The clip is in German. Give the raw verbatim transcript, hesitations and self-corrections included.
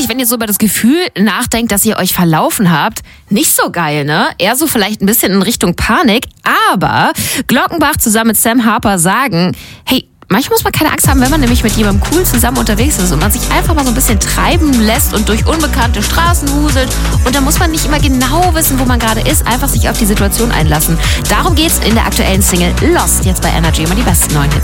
eigentlich, wenn ihr so über das Gefühl nachdenkt, dass ihr euch verlaufen habt, nicht so geil, ne? Eher so vielleicht ein bisschen in Richtung Panik. Aber Glockenbach zusammen mit Sam Harper sagen, hey, manchmal muss man keine Angst haben, wenn man nämlich mit jemandem cool zusammen unterwegs ist und man sich einfach mal so ein bisschen treiben lässt und durch unbekannte Straßen wuselt. Und da muss man nicht immer genau wissen, wo man gerade ist, einfach sich auf die Situation einlassen. Darum geht's in der aktuellen Single Lost, jetzt bei Energy, immer die besten neuen Hits.